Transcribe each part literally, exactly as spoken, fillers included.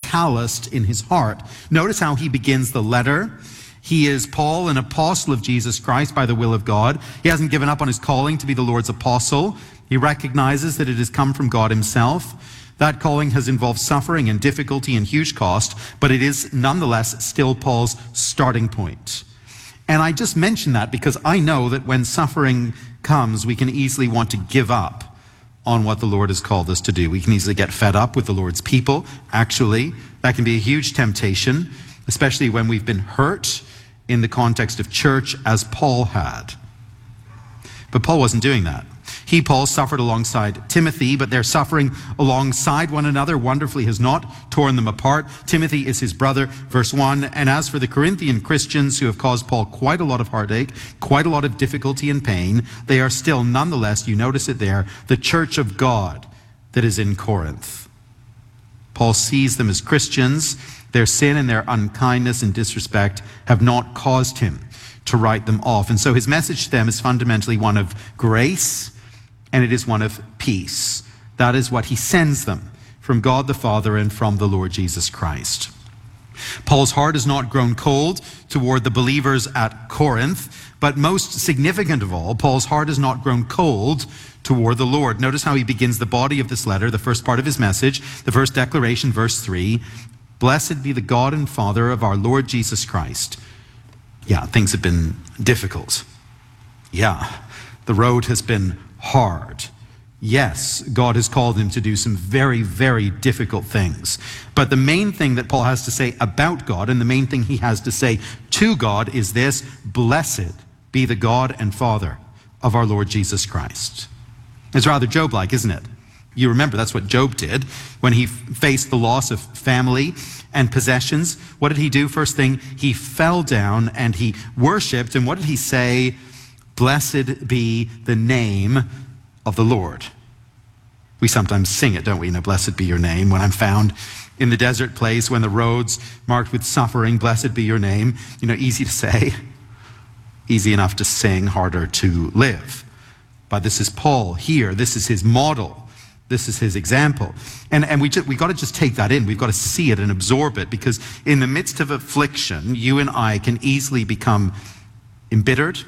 calloused in his heart. Notice how he begins the letter. He is Paul, an apostle of Jesus Christ by the will of God. He hasn't given up on his calling to be the Lord's apostle. He recognizes that it has come from God himself. That calling has involved suffering and difficulty and huge cost, but it is nonetheless still Paul's starting point. And I just mention that because I know that when suffering comes, we can easily want to give up on what the Lord has called us to do. We can easily get fed up with the Lord's people. Actually, that can be a huge temptation, especially when we've been hurt in the context of church, as Paul had. But Paul wasn't doing that. He, Paul, suffered alongside Timothy, but their suffering alongside one another wonderfully has not torn them apart. Timothy is his brother, verse one. And as for the Corinthian Christians who have caused Paul quite a lot of heartache, quite a lot of difficulty and pain, they are still nonetheless, you notice it there, the church of God that is in Corinth. Paul sees them as Christians. Their sin and their unkindness and disrespect have not caused him to write them off. And so his message to them is fundamentally one of grace, and it is one of peace. That is what he sends them from God the Father and from the Lord Jesus Christ. Paul's heart has not grown cold toward the believers at Corinth, but most significant of all, Paul's heart has not grown cold toward the Lord. Notice how he begins the body of this letter, the first part of his message, the first declaration, verse three. Blessed be the God and Father of our Lord Jesus Christ. Yeah, things have been difficult. Yeah, the road has been hard. Yes, God has called him to do some very, very difficult things. But the main thing that Paul has to say about God, and the main thing he has to say to God, is this: blessed be the God and Father of our Lord Jesus Christ. It's rather Job-like, isn't it? You remember that's what Job did when he faced the loss of family and possessions. What did he do? First thing, he fell down and he worshiped. And what did he say? Blessed be the name of the Lord. We sometimes sing it, don't we? You know, blessed be your name. When I'm found in the desert place, when the roads marked with suffering, blessed be your name. You know, easy to say, easy enough to sing, harder to live. But this is Paul here. This is his model. This is his example. And, and we just, we got to just take that in. We've got to see it and absorb it, because in the midst of affliction, you and I can easily become embittered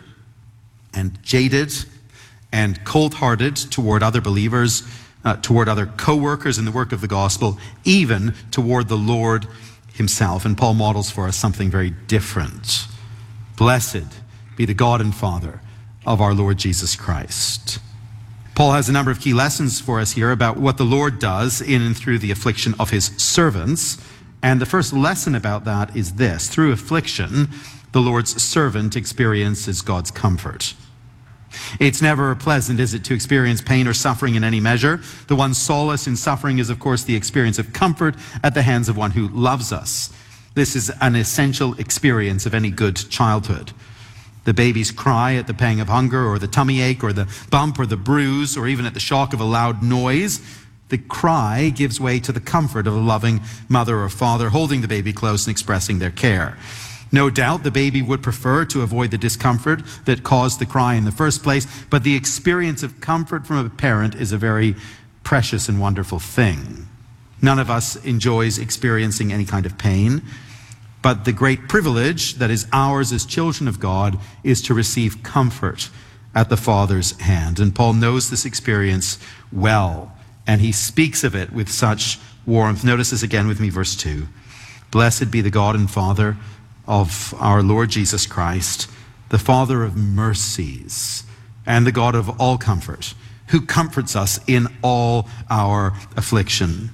and jaded and cold-hearted toward other believers, uh, toward other co-workers in the work of the gospel, even toward the Lord himself. And Paul models for us something very different. Blessed be the God and Father of our Lord Jesus Christ. Paul has a number of key lessons for us here about what the Lord does in and through the affliction of his servants. And the first lesson about that is this: through affliction, the Lord's servant experiences God's comfort. It's never pleasant, is it, to experience pain or suffering in any measure. The one solace in suffering is, of course, the experience of comfort at the hands of one who loves us. This is an essential experience of any good childhood. The baby's cry at the pang of hunger, or the tummy ache, or the bump, or the bruise, or even at the shock of a loud noise, the cry gives way to the comfort of a loving mother or father holding the baby close and expressing their care. No doubt the baby would prefer to avoid the discomfort that caused the cry in the first place, but the experience of comfort from a parent is a very precious and wonderful thing. None of us enjoys experiencing any kind of pain, but the great privilege that is ours as children of God is to receive comfort at the Father's hand. And Paul knows this experience well, and he speaks of it with such warmth. Notice this again with me, verse two. Blessed be the God and Father of our Lord Jesus Christ, the Father of mercies and the God of all comfort, who comforts us in all our affliction.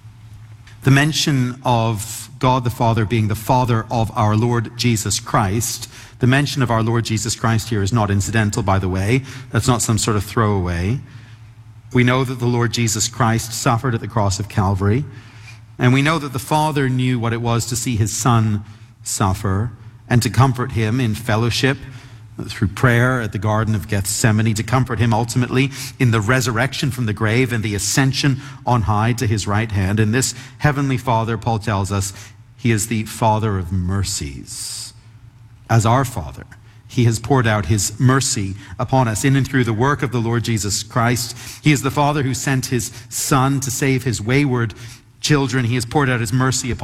The mention of God the Father being the Father of our Lord Jesus Christ, the mention of our Lord Jesus Christ here is not incidental, by the way. That's not some sort of throwaway. We know that the Lord Jesus Christ suffered at the cross of Calvary, and we know that the Father knew what it was to see his Son suffer and to comfort him in fellowship through prayer at the Garden of Gethsemane, to comfort him ultimately in the resurrection from the grave and the ascension on high to his right hand. And this heavenly Father, Paul tells us, he is the Father of mercies. As our Father, he has poured out his mercy upon us in and through the work of the Lord Jesus Christ. He is the Father who sent his Son to save his wayward children. He has poured out his mercy upon